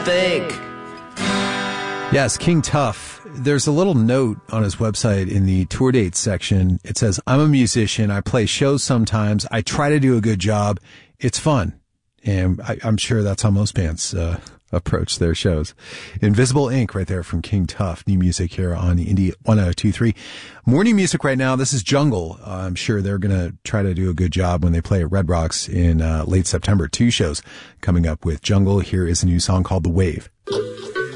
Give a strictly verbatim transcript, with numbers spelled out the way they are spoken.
think. Yes, King Tuff. There's a little note on his website in the tour dates section. It says, I'm a musician. I play shows sometimes. I try to do a good job. It's fun. And I, I'm sure that's how most bands uh, approach their shows. Invisible Ink right there from King Tuff. New music here on Indie one oh two point three. Morning music right now. This is Jungle. Uh, I'm sure they're going to try to do a good job when they play at Red Rocks in uh, late September. Two shows coming up with Jungle. Here is a new song called The Wave.